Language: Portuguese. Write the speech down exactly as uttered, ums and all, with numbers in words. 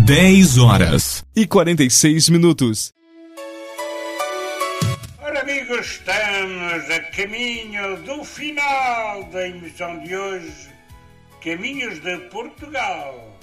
dez horas e quarenta e seis minutos. Ora, amigos, estamos a caminho do final da emissão de hoje, Caminhos de Portugal.